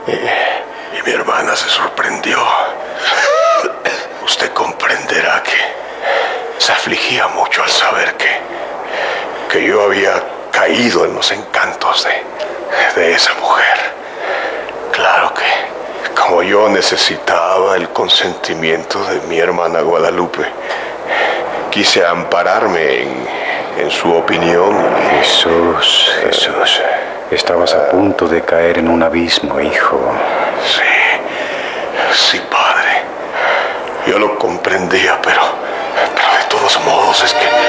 Y mi hermana se sorprendió. Usted comprenderá que se afligía mucho al saber que yo había caído en los encantos de esa mujer. Claro que, como yo necesitaba el consentimiento de mi hermana Guadalupe, quise ampararme en su opinión. Jesús, estabas a punto de caer en un abismo, hijo. Sí, padre. Yo lo comprendía, pero de todos modos es que...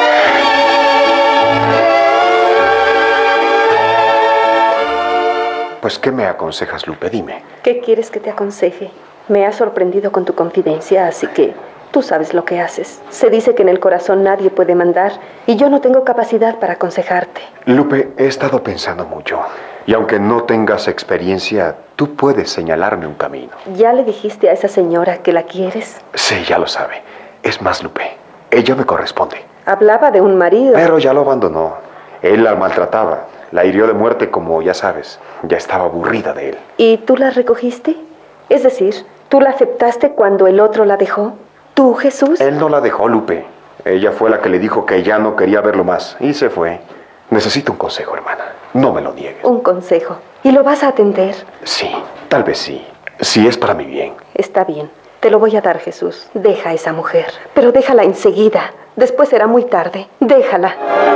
Pues, ¿qué me aconsejas, Lupe? Dime. ¿Qué quieres que te aconseje? Me has sorprendido con tu confidencia, así que tú sabes lo que haces. Se dice que en el corazón nadie puede mandar, y yo no tengo capacidad para aconsejarte. Lupe, he estado pensando mucho. Y aunque no tengas experiencia, tú puedes señalarme un camino. ¿Ya le dijiste a esa señora que la quieres? Sí, ya lo sabe. Es más, Lupe, ella me corresponde. Hablaba de un marido. Pero ya lo abandonó. Él la maltrataba. La hirió de muerte, como ya sabes. Ya estaba aburrida de él. ¿Y tú la recogiste? Es decir, ¿tú la aceptaste cuando el otro la dejó? ¿Tú, Jesús? Él no la dejó, Lupe. Ella fue la que le dijo que ya no quería verlo más. Y se fue. Necesito un consejo, hermana. No me lo niegues. Un consejo. ¿Y lo vas a atender? Sí, tal vez sí. Si es para mi bien. Está bien. Te lo voy a dar, Jesús. Deja a esa mujer. Pero déjala enseguida. Después será muy tarde. Déjala.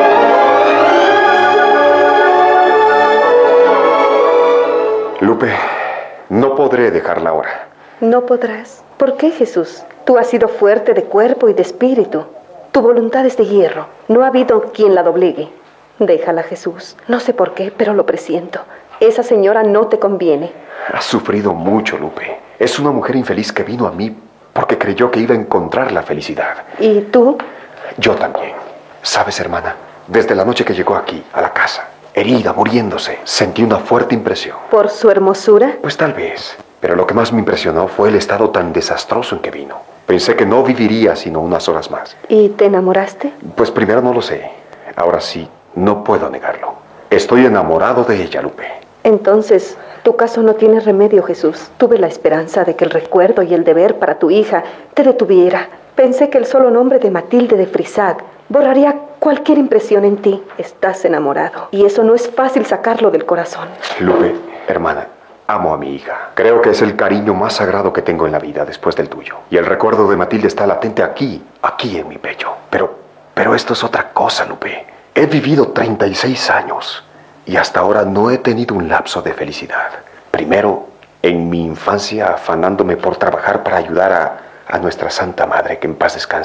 Lupe, no podré dejarla ahora. No podrás. ¿Por qué, Jesús? Tú has sido fuerte de cuerpo y de espíritu. Tu voluntad es de hierro. No ha habido quien la doblegue. Déjala, Jesús. No sé por qué, pero lo presiento. Esa señora no te conviene. Has sufrido mucho, Lupe. Es una mujer infeliz que vino a mí porque creyó que iba a encontrar la felicidad. ¿Y tú? Yo también. ¿Sabes, hermana? Desde la noche que llegó aquí, a la casa, herida, muriéndose, sentí una fuerte impresión. ¿Por su hermosura? Pues tal vez. Pero lo que más me impresionó fue el estado tan desastroso en que vino. Pensé que no viviría sino unas horas más. ¿Y te enamoraste? Pues primero no lo sé. Ahora sí, no puedo negarlo. Estoy enamorado de ella, Lupe. Entonces, tu caso no tiene remedio, Jesús. Tuve la esperanza de que el recuerdo y el deber para tu hija te detuviera. Pensé que el solo nombre de Matilde de Frisac borraría cualquier impresión en ti. Estás enamorado. Y eso no es fácil sacarlo del corazón. Lupe, hermana, amo a mi hija. Creo que es el cariño más sagrado que tengo en la vida después del tuyo. Y el recuerdo de Matilde está latente aquí en mi pecho. Pero esto es otra cosa, Lupe. He vivido 36 años y hasta ahora no he tenido un lapso de felicidad. Primero, en mi infancia afanándome por trabajar para ayudar a nuestra Santa Madre, que en paz descanse.